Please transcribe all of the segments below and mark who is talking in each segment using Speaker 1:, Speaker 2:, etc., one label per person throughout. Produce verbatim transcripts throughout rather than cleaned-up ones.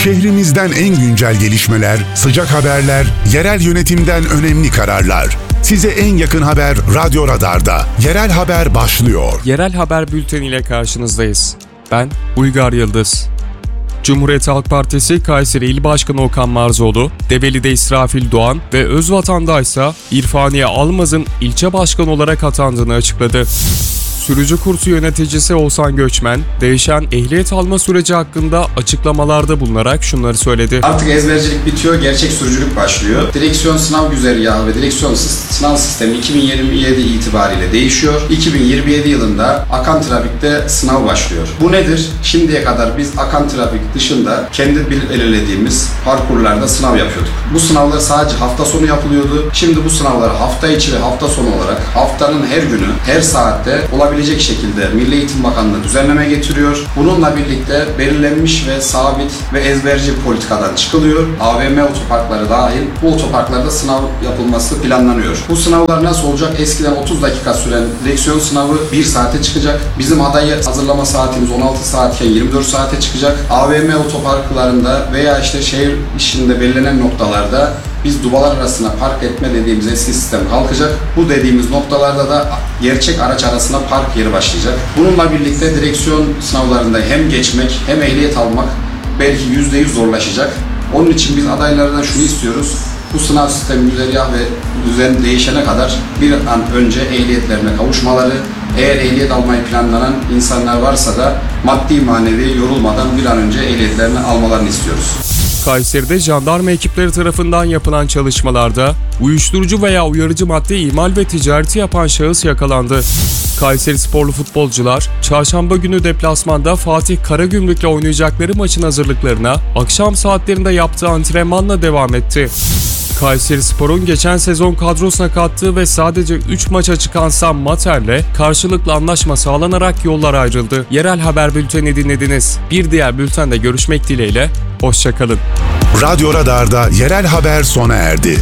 Speaker 1: Şehrimizden en güncel gelişmeler, sıcak haberler, yerel yönetimden önemli kararlar. Size en yakın haber Radyo Radar'da. Yerel Haber başlıyor.
Speaker 2: Yerel Haber Bülteni ile karşınızdayız. Ben Uygar Yıldız. Cumhuriyet Halk Partisi Kayseri İl Başkanı Okan Marzoğlu, Develi'de İsrafil Doğan ve Özvatan'da ise İrfaniye Almaz'ın ilçe başkanı olarak atandığını açıkladı. Sürücü kursu yöneticisi Oğuzhan Göçmen, değişen ehliyet alma süreci hakkında açıklamalarda bulunarak şunları söyledi.
Speaker 3: Artık ezbercilik bitiyor, gerçek sürücülük başlıyor. Direksiyon sınav güzergahı ve direksiyon sınav sistemi iki bin yirmi yedi itibariyle değişiyor. iki bin yirmi yedi yılında akan trafikte sınav başlıyor. Bu nedir? Şimdiye kadar biz akan trafik dışında kendi belirlediğimiz parkurlarda sınav yapıyorduk. Bu sınavlar sadece hafta sonu yapılıyordu. Şimdi bu sınavları hafta içi ve hafta sonu olarak haftanın her günü, her saatte olabilecek şekilde Milli Eğitim Bakanlığı düzenleme getiriyor. Bununla birlikte belirlenmiş ve sabit ve ezberci politikadan çıkılıyor. A V M otoparkları dahil bu otoparklarda sınav yapılması planlanıyor. Bu sınavlar nasıl olacak? Eskiden otuz dakika süren direksiyon sınavı bir saate çıkacak. Bizim adayı hazırlama saatimiz on altı saatken yirmi dört saate çıkacak. A V M otoparklarında veya işte şehir içinde belirlenen noktalarda biz dubalar arasına park etme dediğimiz eski sistem kalkacak. Bu dediğimiz noktalarda da gerçek araç arasına park yeri başlayacak. Bununla birlikte direksiyon sınavlarında hem geçmek hem ehliyet almak belki yüzde yüz zorlaşacak. Onun için biz adaylardan şunu istiyoruz. Bu sınav sistemi güzergah ve düzen değişene kadar bir an önce ehliyetlerine kavuşmaları, eğer ehliyet almayı planlanan insanlar varsa da maddi manevi yorulmadan bir an önce ehliyetlerini almalarını istiyoruz.
Speaker 2: Kayseri'de jandarma ekipleri tarafından yapılan çalışmalarda uyuşturucu veya uyarıcı madde imal ve ticareti yapan şahıs yakalandı. Kayseri sporlu futbolcular, çarşamba günü deplasmanda Fatih Karagümrük'le oynayacakları maçın hazırlıklarına akşam saatlerinde yaptığı antrenmanla devam etti. Kayseri Spor'un geçen sezon kadrosuna kattığı ve sadece üç maça çıkan Sam Mater'le karşılıklı anlaşma sağlanarak yollar ayrıldı. Yerel Haber Bülteni dinlediniz. Bir diğer bültende görüşmek dileğiyle, hoşça kalın.
Speaker 1: Radyo Radar'da yerel haber sona erdi.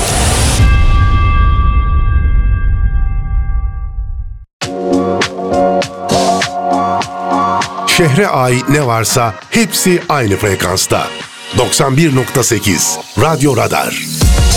Speaker 1: Şehre ait ne varsa hepsi aynı frekansta. doksan bir nokta sekiz Radyo Radar.